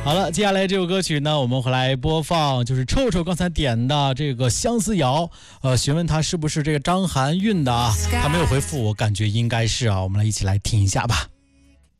好了，接下来这首歌曲呢，我们会来播放，就是臭臭刚才点的这个相思谣。询问他是不是这个张含韵的啊？他没有回复，我感觉应该是啊。我们来一起来听一下吧。